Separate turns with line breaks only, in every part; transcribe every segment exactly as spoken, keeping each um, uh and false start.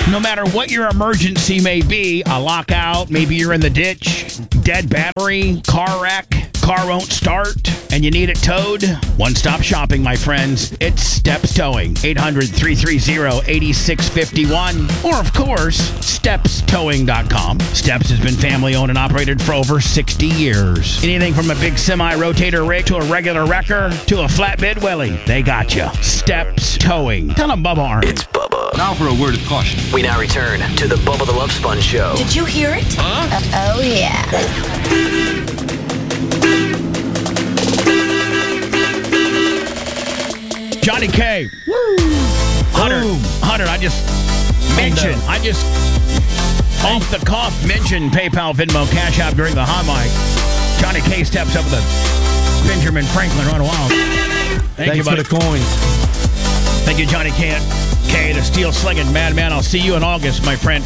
No matter what your emergency may be, a lockout, maybe you're in the ditch, dead battery, car wreck, car won't start, and you need it towed, one-stop shopping, my friends. It's Steps Towing. eight hundred, three three zero, eight six five one. Or, of course, steps towing dot com. Steps has been family-owned and operated for over sixty years. Anything from a big semi-rotator rig to a regular wrecker to a flatbed Willie, they got you. Steps Towing. Tell them Bubba Army.
It's Bubba.
Now for a word of caution.
We now return to the Bubba the Love Sponge Show.
Did you hear it?
Huh?
Uh, oh, yeah.
Johnny K. Woo! Hunter, Hunter, I just mentioned, I just off the cuff mentioned PayPal, Venmo, Cash App during the hot mic. Johnny K steps up with a Benjamin Franklin Run Wild. Thank
Thanks
you, buddy.
for the coins.
Thank you, Johnny K. K, the steel slinging madman. I'll see you in August, my friend.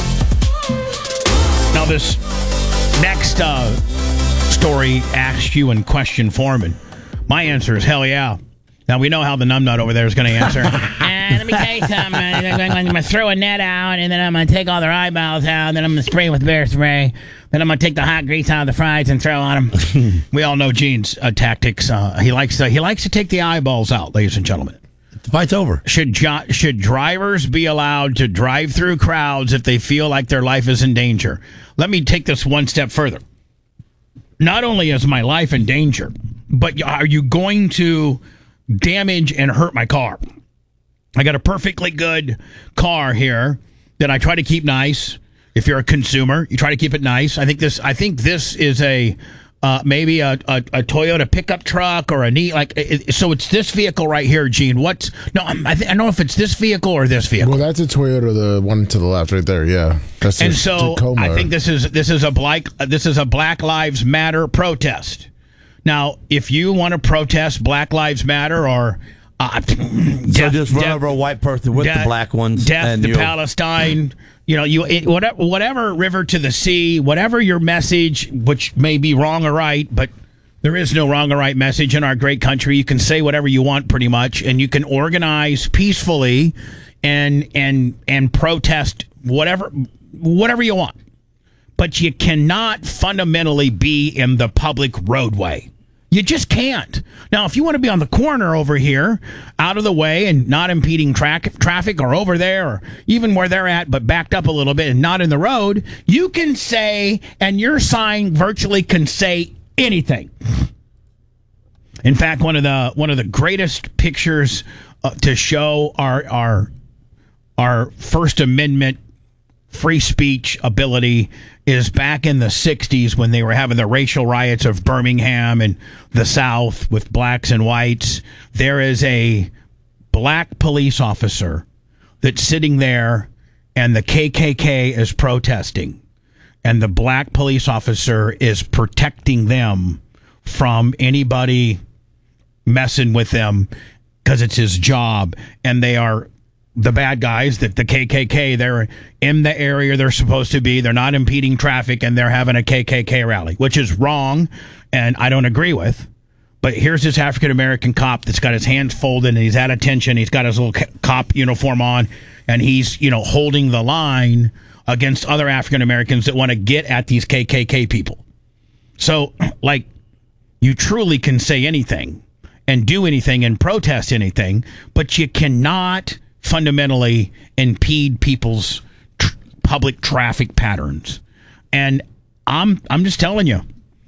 Now, this next uh, story asks you in question form, and my answer is hell yeah. Now, we know how the numbnut over there is going to answer. uh, let me tell you something. I'm going to throw a net out, and then I'm going to take all their eyeballs out, and then I'm going to spray with bear spray. Then I'm going to take the hot grease out of the fries and throw on them. We all know Gene's uh, tactics. Uh, he likes to, he likes to take the eyeballs out, ladies and gentlemen.
The fight's over.
Should jo- should drivers be allowed to drive through crowds if they feel like their life is in danger? Let me take this one step further. Not only is my life in danger, but are you going to damage and hurt my car? I got a perfectly good car here that I try to keep nice. If you're a consumer, you try to keep it nice. I think this. I think this is a uh, maybe a, a, a Toyota pickup truck or a neat like. It, so it's this vehicle right here, Gene. What's no? I, th- I don't know if it's this vehicle or this vehicle.
Well, that's a Toyota, the one to the left, right there. Yeah, that's
and
a
so
Tacoma.
I think this is this is a black this is a Black Lives Matter protest. Now, if you want to protest Black Lives Matter or uh,
So
death,
just run
death,
over a white person with
death,
the black ones.
death
and
to
you'll-
Palestine, you know, you it, whatever, whatever river to the sea, whatever your message, which may be wrong or right, but there is no wrong or right message in our great country. You can say whatever you want, pretty much, and you can organize peacefully and and and protest whatever whatever you want. But you cannot fundamentally be in the public roadway. You just can't. Now, if you want to be on the corner over here, out of the way and not impeding tra- traffic or over there or even where they're at, but backed up a little bit and not in the road, you can say, and your sign virtually can say anything. In fact, one of the one of the greatest pictures uh, to show our our our First Amendment free speech ability is back in the sixties when they were having the racial riots of Birmingham and the South with blacks and whites. There is a black police officer that's sitting there and the K K K is protesting. And the black police officer is protecting them from anybody messing with them because it's his job. And they are the bad guys, that the K K K, they're in the area they're supposed to be. They're not impeding traffic, and they're having a K K K rally, which is wrong, and I don't agree with. But here's this African-American cop that's got his hands folded, and he's at attention. He's got his little cop uniform on, and he's, you know, holding the line against other African-Americans that want to get at these K K K people. So, like, you truly can say anything and do anything and protest anything, but you cannot fundamentally impede people's tr- public traffic patterns. And I'm I'm just telling you,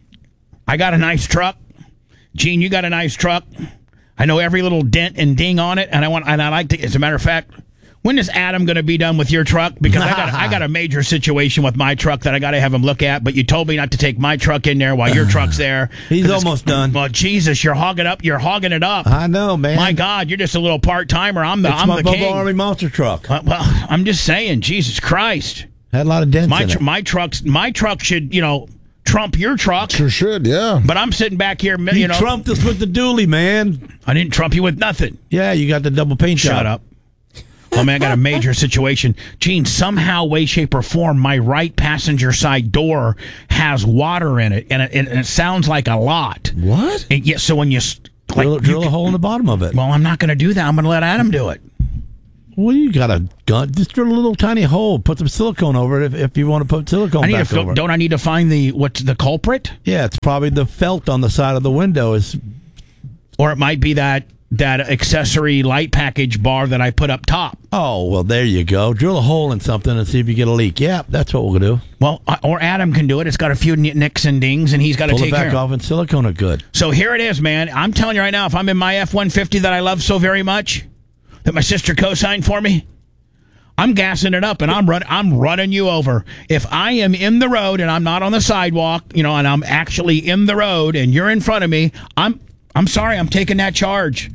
I got a nice truck. Gene, you got a nice truck. I know every little dent and ding on it, and I want and I like to. As a matter of fact, when is Adam going to be done with your truck? Because I got I got a major situation with my truck that I got to have him look at. But you told me not to take my truck in there while your truck's there.
He's almost done.
Well, Jesus, you're hogging up. You're hogging it up.
I know, man.
My God, you're just a little part timer. I'm the
it's
I'm
my
the
Bubba
king.
Army monster truck.
Uh, well, I'm just saying, Jesus Christ.
Had a lot of dents
My
in
tr-
it.
my truck's my truck should, you know, trump your truck.
Sure should, yeah.
But I'm sitting back here, you,
You
know.
trumped us with the dually, man.
I didn't trump you with nothing.
Yeah, you got the double paint job.
Shut up. Oh, man, I got a major situation. Gene, somehow, way, shape, or form, my right passenger side door has water in it, and it, and it sounds like a lot.
What?
And yeah, so when you... Like,
Drill, drill
you
a hole in the bottom of it.
well, I'm not going to do that. I'm going to let Adam do it.
Well, you got a gun. Just drill a little tiny hole. Put some silicone over it if, if you want to put silicone
I need
back
to,
over it.
don't I need to find the what's the culprit?
Yeah, it's probably the felt on the side of the window. Is
Or it might be that that accessory light package bar that I put up top.
Oh, well, there you go. Drill a hole in something and see if you get a leak. Yeah, that's what we'll do.
Well, uh, or Adam can do it. It's got a few nicks and dings, and he's got to
Pull it
take care
back
of
off and silicone it good.
So here it is, man. I'm telling you right now, if I'm in my F one fifty that I love so very much, that my sister co-signed for me, I'm gassing it up, and I'm run, I'm running you over. If I am in the road and I'm not on the sidewalk, you know, and I'm actually in the road, and you're in front of me, I'm I'm sorry, I'm taking that charge.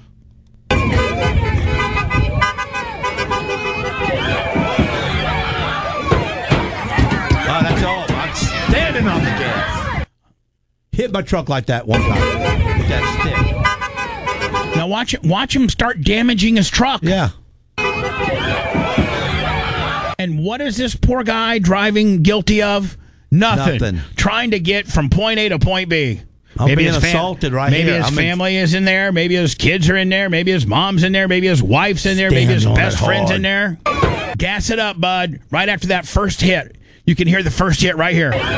Oh, that's all. I'm standing on the gas. Hit my truck like that one time with that stick.
Now watch it. Watch him start damaging his truck.
Yeah.
And what is this poor guy driving guilty of? Nothing.
Nothing.
Trying to get from point A to point B.
I'm being
his
assaulted right
maybe
here.
his
I'm in-
family is in there. Maybe his kids are in there. Maybe his mom's in there. Maybe his wife's in there.
Stand
maybe his
on
best
it
friend's
hard.
in there. Gas it up, bud. Right after that first hit. You can hear the first hit right here. Right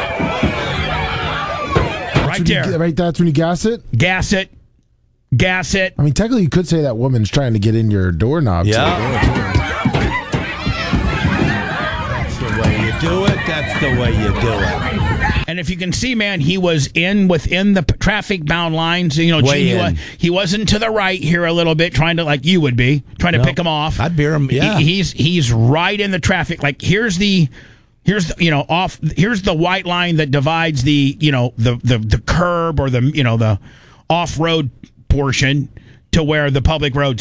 When you-
there.
right, that's when you gas it.
Gas it. Gas it.
I mean, technically, you could say that woman's trying to get in your doorknob.
Yeah. That's the way you do it. That's the way you do it.
And if you can see, man, he was in within the p- traffic bound lines. You know,
Way
Gene, he, wa-
in.
he wasn't to the right here a little bit, trying to, like you would be, trying to
No.
pick him off.
I'd veer him. Yeah.
He- he's he's right in the traffic. Like here's the here's the, you know off here's the white line that divides the you know the the the curb or the you know the off road portion to where the public roads.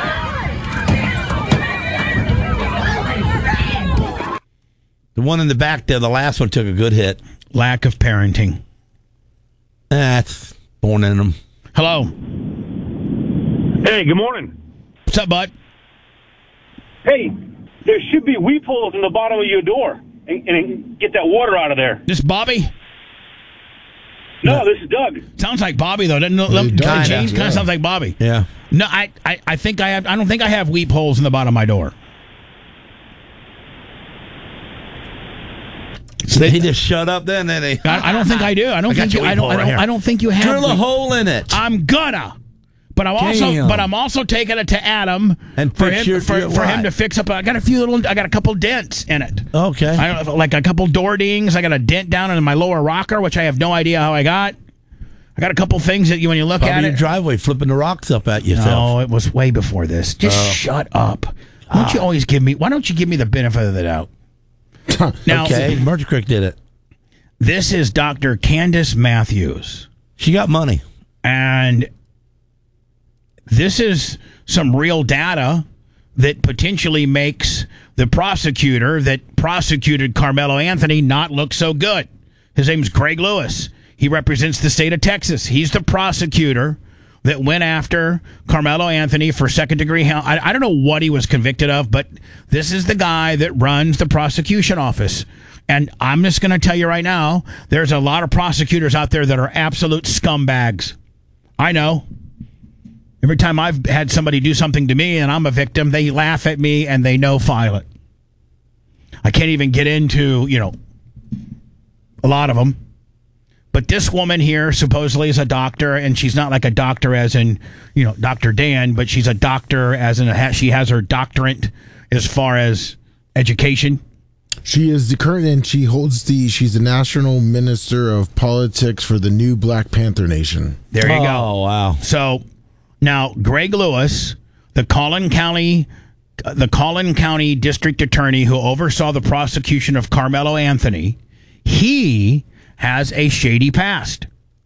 The one in the back there, the last one took a good hit.
Lack of parenting.
That's born in them.
Hello,
Hey, good morning.
what's up, bud?
Hey, there should be weep holes in the bottom of your door and, and get that water out of there.
This Bobby.
No, this is Doug.
Sounds like Bobby though, doesn't it?
Well, he
Kinda,
does,
James
yeah.
kind of sounds like Bobby.
Yeah.
No, I, I, I think I have. I don't think I have weep holes in the bottom of my door.
So he just shut up then, then he.
I, I don't think I do. I don't
I got
think
your
you. I
weep
don't.
hole
I
right
don't.
here.
I don't think you have.
Drill a
weep-
hole in it.
I'm gonna. But I'm also.
Damn.
But I'm also taking it to Adam
And
for
fix
him
your-
for,
your
for him
what?
to fix up. I got a few little. I got a couple dents in it.
Okay.
I don't know, like a couple door dings. I got a dent down in my lower rocker, which I have no idea how I got. I got a couple things that you, when you look
Probably
at
your
it.
driveway flipping the rocks up at yourself.
No, it was way before this. Just
Oh.
shut up. Why don't you always give me? Why don't you give me the benefit of the doubt? Now,
Okay. Merger Creek did it.
this is Doctor Candace Matthews,
She got money.
and this is some real data that potentially makes the prosecutor that prosecuted Carmelo Anthony not look so good. His name's Greg Lewis. He represents the state of Texas. He's the prosecutor that went after Carmelo Anthony for second degree. I, I don't know what he was convicted of, but this is the guy that runs the prosecution office. And I'm just going to tell you right now, there's a lot of prosecutors out there that are absolute scumbags. I know. Every time I've had somebody do something to me and I'm a victim, they laugh at me and they no file it. I can't even get into, you know, a lot of them. But this woman here supposedly is a doctor, and she's not like a doctor as in, you know, Doctor Dan, but she's a doctor as in a, she has her doctorate as far as education.
She is the current, and she holds the. She's the national minister of politics for the new Black Panther Nation.
There you
oh,
go.
Oh, wow.
So now Greg Lewis, the Collin County, the Collin County District Attorney who oversaw the prosecution of Carmelo Anthony, he has a shady past.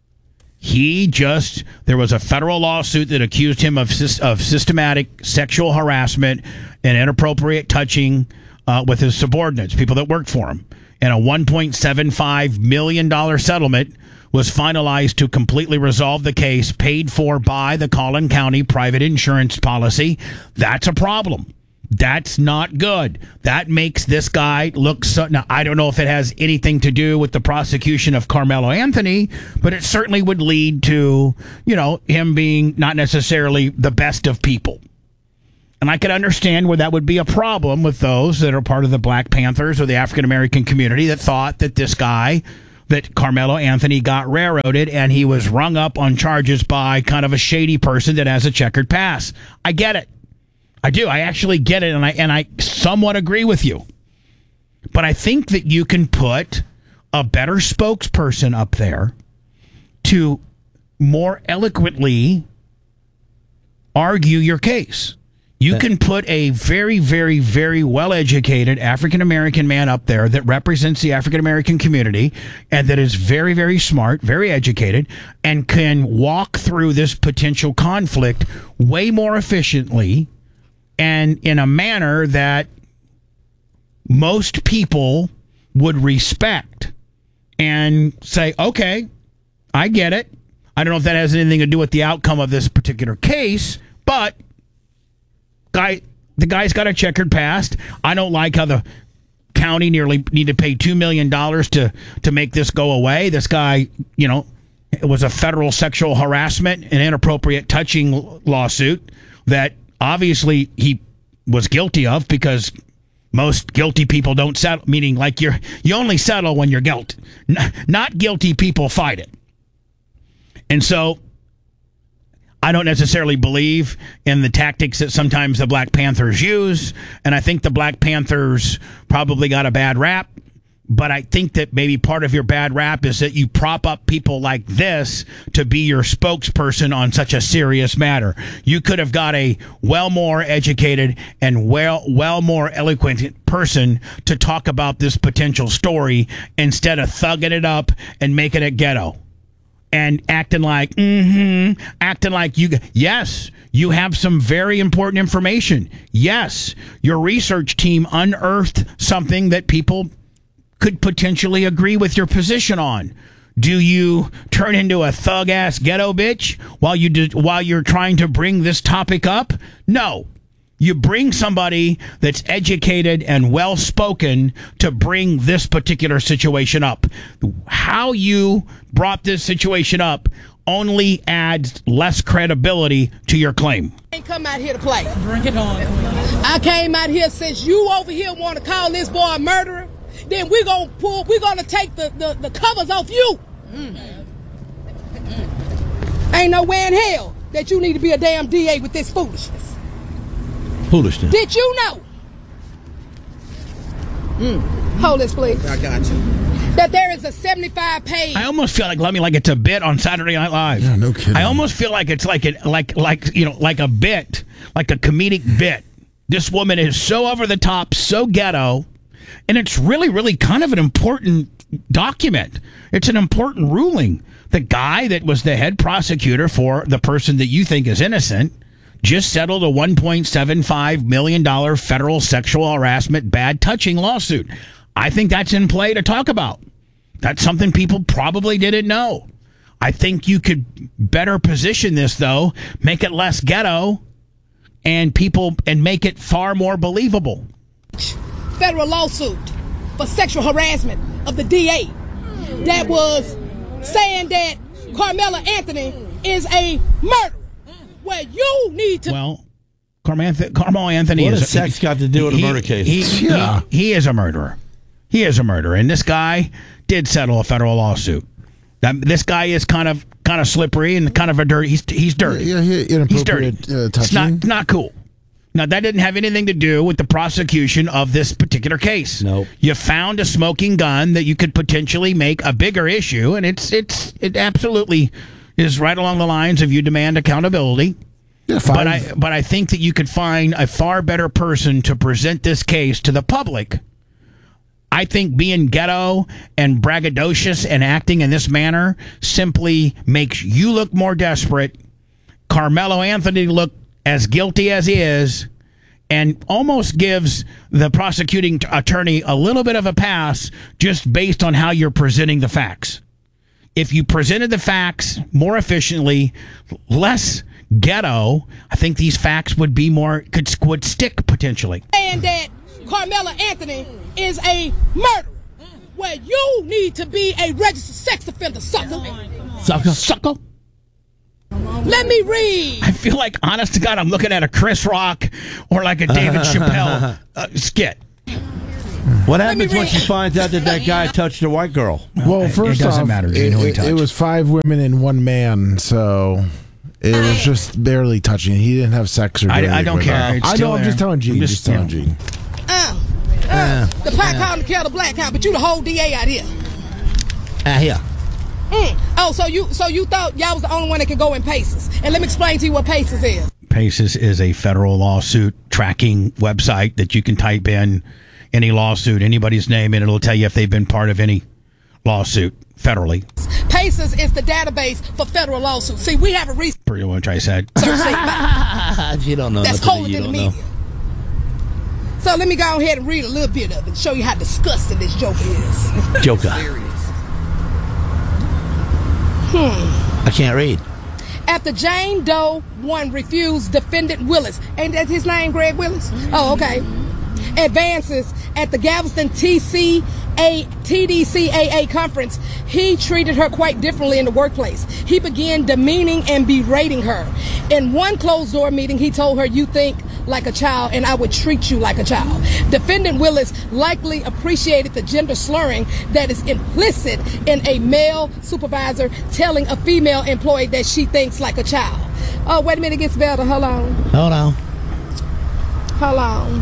He just, there was a federal lawsuit that accused him of sys- of systematic sexual harassment and inappropriate touching uh, with his subordinates, people that worked for him. And a one point seven five million dollars settlement was finalized to completely resolve the case, paid for by the Collin County private insurance policy. That's a problem. That's not good. That makes this guy look so. Now, I don't know if it has anything to do with the prosecution of Carmelo Anthony, but it certainly would lead to, you know, him being not necessarily the best of people. And I could understand where that would be a problem with those that are part of the Black Panthers or the African American community that thought that this guy, that Carmelo Anthony, got railroaded and he was rung up on charges by kind of a shady person that has a checkered past. I get it. I do. I actually get it, and I and I somewhat agree with you. But I think that you can put a better spokesperson up there to more eloquently argue your case. You can put a very, very, very well-educated African-American man up there that represents the African-American community and that is very, very smart, very educated, and can walk through this potential conflict way more efficiently and in a manner that most people would respect and say, okay, I get it. I don't know if that has anything to do with the outcome of this particular case, but guy, the guy's got a checkered past. I don't like how the county nearly need to pay two million dollars to, to make this go away. This guy, you know, it was a federal sexual harassment and inappropriate touching lawsuit that obviously he was guilty of, because most guilty people don't settle, meaning like you're you only settle when you're guilty. N- not guilty people fight it. And so I don't necessarily believe in the tactics that sometimes the Black Panthers use, and I think the Black Panthers probably got a bad rap. But I think that maybe part of your bad rap is that you prop up people like this to be your spokesperson on such a serious matter. You could have got a well more educated and well well more eloquent person to talk about this potential story instead of thugging it up and making it ghetto and acting like, mm-hmm, acting like you, yes, you have some very important information. Yes, your research team unearthed something that people could potentially agree with your position on. Do you turn into a thug-ass ghetto bitch while you do, while you're trying to bring this topic up? No. You bring somebody that's educated and well-spoken to bring this particular situation up. How you brought this situation up only adds less credibility to your claim.
I ain't come out here to play. Bring it on. I came out here since you over here want to call this boy a murderer. Then we're going to pull, we're going to take the, the, the covers off you. Mm. Mm. Ain't no way in hell that you need to be a damn D A with this foolishness.
Foolishness.
Did you know? Mm. Hold this, please.
I got you.
That there is a seventy-five page.
I almost feel like, let me, like it's a bit on Saturday Night Live.
Yeah, no kidding.
I almost feel like it's like a, like, like, you know, like a bit, like a comedic bit. This woman is so over the top, so ghetto. And it's really, really kind of an important document. It's an important ruling. The guy that was the head prosecutor for the person that you think is innocent just settled a one point seven five million dollars federal sexual harassment bad touching lawsuit. I think that's in play to talk about. That's something people probably didn't know. I think you could better position this, though, make it less ghetto and people and make it far more believable.
Federal lawsuit for sexual harassment of the D A that was saying that Carmelo Anthony is a murderer. Well, you need to.
Well, Carmelo Carmelo Anthony
what
is
has sex got to do with
he,
a murder case?
He, he,
Yeah.
he, he is a murderer. He is a murderer, and this guy did settle a federal lawsuit. That, this guy is kind of kind of slippery and kind of a dirty. He's he's dirty.
Yeah, yeah,
he's dirty.
inappropriate uh,
It's not
touching.
not cool. Now, that didn't have anything to do with the prosecution of this particular case.
Nope.
You found a smoking gun that you could potentially make a bigger issue, and it's it's it absolutely is right along the lines of you demand accountability.
Yeah,
But
five.
I but I think that you could find a far better person to present this case to the public. I think being ghetto and braggadocious and acting in this manner simply makes you look more desperate, Carmelo Anthony look as guilty as he is, and almost gives the prosecuting t- attorney a little bit of a pass just based on how you're presenting the facts. If you presented the facts more efficiently, less ghetto, I think these facts would be more, could, would stick potentially.
saying that Carmelo Anthony is a murderer. Well, you need to be a registered sex offender, sucker.
Sucker.
Sucker.
Let me read.
I feel like, honest to God, I'm looking at a Chris Rock or like a David Chappelle uh, skit.
What
me
happens when
read.
she finds out that that guy touched a white girl?
Well,
it
first
doesn't
off,
matter.
It,
You know he
it- it
touched.
was five women and one man, so it was just barely touching. He didn't have sex or
I-
anything
I don't
with
care.
her.
It's
I
still
know. I'm
there.
just telling Gene.
I'm
Just,
just,
telling
you know.
Gene.
Uh, uh, the pot calling the kettle black count, but you the whole D A out here.
Ah, here.
Mm. Oh, so you so you thought y'all was the only one that could go in PACES. And let me explain to you what PACES is.
PACES is a federal lawsuit tracking website that you can type in any lawsuit, anybody's name, and it'll tell you if they've been part of any lawsuit federally.
PACES is the database for federal lawsuits. See, we have a research
Pretty much I said.
site
You don't know
that's
nothing
colder
you
than the
don't
media.
know.
So let me go ahead and read a little bit of it and show you how disgusting this joke is.
Joker. I can't read.
After Jane Doe one refused defendant Willis, ain't that his name, Greg Willis? Oh, okay. Advances at the Galveston T C A T D C A A conference, he treated her quite differently in the workplace. He began demeaning and berating her. In one closed-door meeting, he told her, "You think like a child, and I would treat you like a child." Defendant Willis likely appreciated the gender slurring that is implicit in a male supervisor telling a female employee that she thinks like a child. Oh, wait a minute, it gets better. Hold on.
Hold on.
Hold on.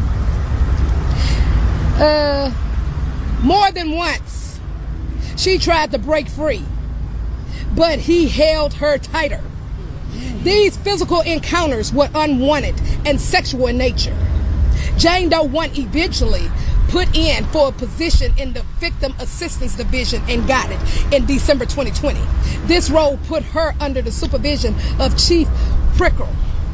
Uh, more than once, she tried to break free, but he held her tighter. These physical encounters were unwanted and sexual in nature. Jane Doe one eventually put in for a position in the Victim Assistance Division and got it in December twenty twenty. This role put her under the supervision of Chief Prickle.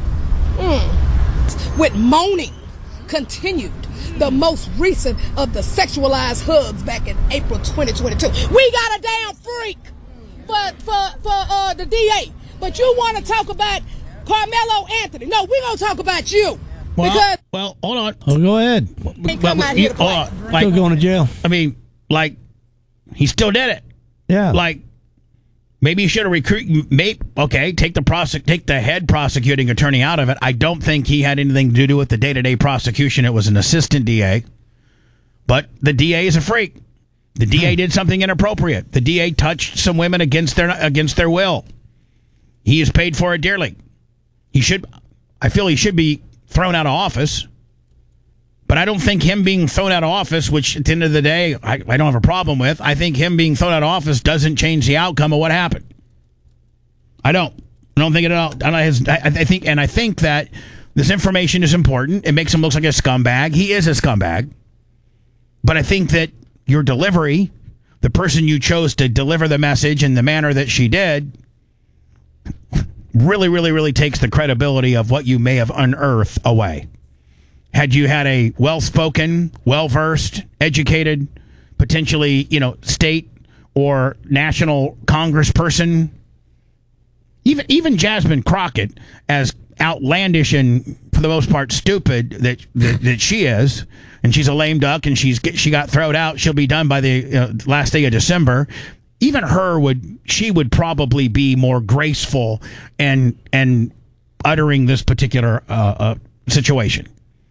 Mm. With moaning continued the most recent of the sexualized hugs back in April twenty twenty-two. We got a damn freak for for for uh, the D A, but you want to talk about Carmelo Anthony? No, we're gonna talk about you
Well,
because
well, hold on.
Oh, go ahead.
they come out here to play.
hold on. Like,
Still going to jail.
I mean, like, he still did it.
Yeah.
Like, maybe you should have recruited. Maybe okay, take the prosec- take the head prosecuting attorney out of it. I don't think he had anything to do with the day to day prosecution. It was an assistant D A, but the D A is a freak. The D A did something inappropriate. The D A touched some women against their against their will. He is paid for it dearly. He should. I feel he should be thrown out of office. But I don't think him being thrown out of office, which at the end of the day, I, I don't have a problem with. I think him being thrown out of office doesn't change the outcome of what happened. I don't. I don't think it at all. And I, I, I think, and I think that this information is important. It makes him look like a scumbag. He is a scumbag. But I think that your delivery, the person you chose to deliver the message in the manner that she did, really, really, really takes the credibility of what you may have unearthed away. Had you had a well-spoken, well-versed, educated, potentially, you know, state or national congressperson, even even Jasmine Crockett, as outlandish and for the most part stupid that that, that she is, and she's a lame duck, and she's she got thrown out. She'll be done by the uh, last day of December. Even her would she would probably be more graceful and and uttering this particular uh, uh, situation.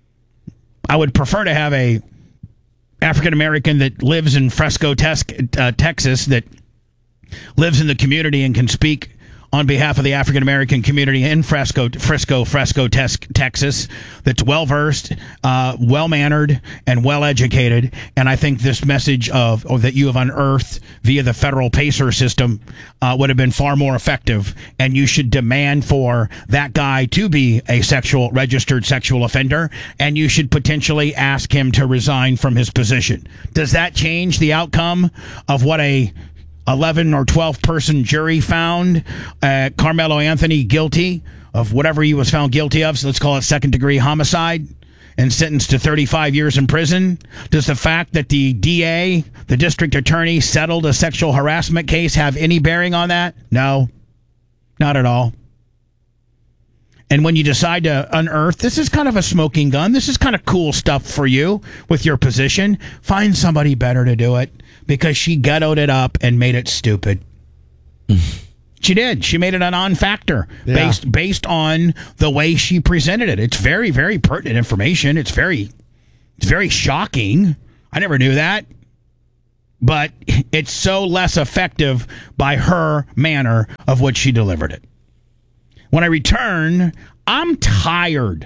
I would prefer to have a African American that lives in Fresco, tes- uh, Texas, that lives in the community and can speak on behalf of the African American community in Fresco, Frisco, Fresco, tes- Texas, that's well versed, uh, well mannered, and well educated. And I think this message of or that you have unearthed via the federal PACER system uh, would have been far more effective. And you should demand for that guy to be a sexual registered sexual offender, and you should potentially ask him to resign from his position. Does that change the outcome of what a eleven or twelve person jury found uh, Carmelo Anthony guilty of whatever he was found guilty of? So let's call it second degree homicide, and sentenced to thirty-five years in prison. Does the fact that the D A, the district attorney, settled a sexual harassment case have any bearing on that? No, not at all. And when you decide to unearth, this is kind of a smoking gun. This is kind of cool stuff for you with your position. Find somebody better to do it, because she ghettoed it up and made it stupid. She did. She made it a non-factor
Yeah.
based based on the way she presented it. It's very, very pertinent information. It's very, it's very shocking. I never knew that. But it's so less effective by her manner of which she delivered it. When I return, I'm tired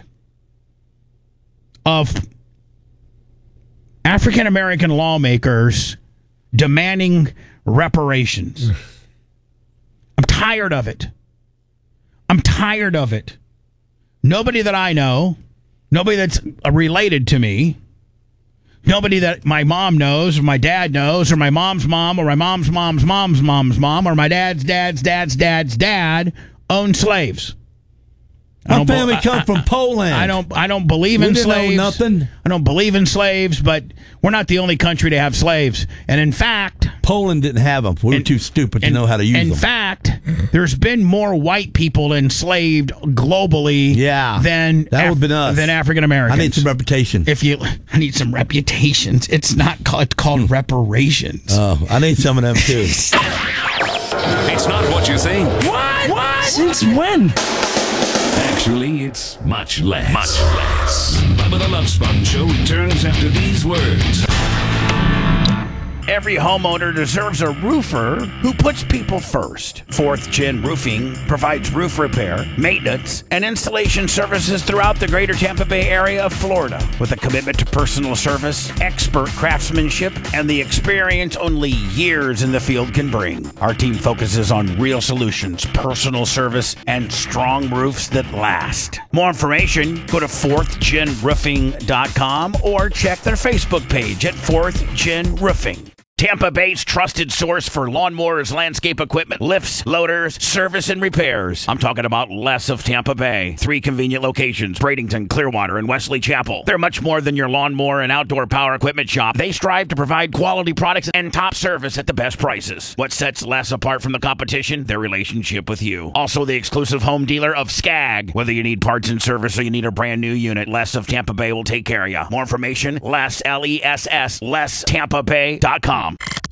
of African American lawmakers demanding reparations. I'm tired of it. I'm tired of it. Nobody that I know, nobody that's related to me, nobody that my mom knows, or my dad knows, or my mom's mom, or my mom's mom's mom's mom's mom, or my dad's dad's dad's dad's dad owned slaves. I
My
don't be-
family come
I-
from
I-
Poland.
I don't. I don't believe
We
in
didn't know
slaves.
nothing.
I don't believe in slaves, but we're not the only country to have slaves. And in fact,
Poland didn't have them. We were
in-
too stupid to
in-
know how to use
in
them.
fact, there's been more white people enslaved globally.
Yeah,
than
that would've been us.
than African Americans.
I need some reputation.
If you, I need some reputations. It's not called. It's called reparations.
Oh, I need some of them too.
It's not what you think.
What? What? Since when?
Actually, it's much less. Much less. Bubba the Love Sponge Show returns after these words.
Every homeowner deserves a roofer who puts people first. Fourth Gen Roofing provides roof repair, maintenance, and installation services throughout the greater Tampa Bay area of Florida with a commitment to personal service, expert craftsmanship, and the experience only years in the field can bring. Our team focuses on real solutions, personal service, and strong roofs that last. More information, go to fourth gen roofing dot com or check their Facebook page at fourth gen roofing. Tampa Bay's trusted source for lawnmowers, landscape equipment, lifts, loaders, service, and repairs. I'm talking about Les of Tampa Bay. Three convenient locations, Bradenton, Clearwater, and Wesley Chapel. They're much more than your lawnmower and outdoor power equipment shop. They strive to provide quality products and top service at the best prices. What sets Les apart from the competition? Their relationship with you. Also, the exclusive home dealer of Skag. Whether you need parts and service or you need a brand new unit, Les of Tampa Bay will take care of you. More information, Les, L E S S, les tampa bay dot com.